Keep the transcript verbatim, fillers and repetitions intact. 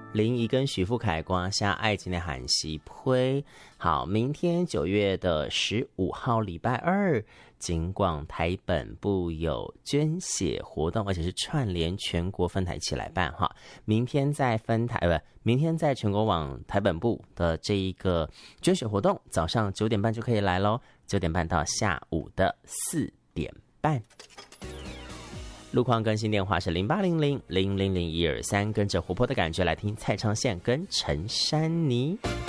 林怡跟许富凯光下爱情的喊习推。好，明天九月的十五号礼拜二，警广台本部有捐血活动，而且是串联全国分台一起来办哈。明天在分台不，明天在全国网台本部的这一个捐血活动，早上九点半就可以来咯，九点半到下午的四点半。路况更新电话是零八零零零零零一二三，跟着活泼的感觉来听蔡昌宪跟陈珊妮。